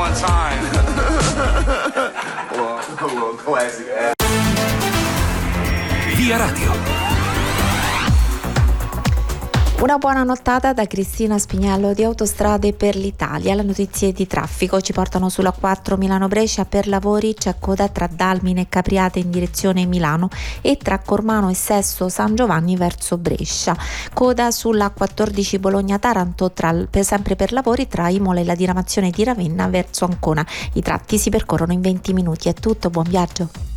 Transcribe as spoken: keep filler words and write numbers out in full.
on time. well, well, classic. Via Radio. Una buona nottata da Cristina Spinello di Autostrade per l'Italia. Le notizie di traffico ci portano sulla quattro Milano-Brescia. Per lavori c'è coda tra Dalmine e Capriate in direzione Milano e tra Cormano e Sesto San Giovanni verso Brescia. Coda sulla quattordici Bologna-Taranto tra, per, sempre per lavori tra Imola e la diramazione di Ravenna verso Ancona. I tratti si percorrono in venti minuti. È tutto, buon viaggio.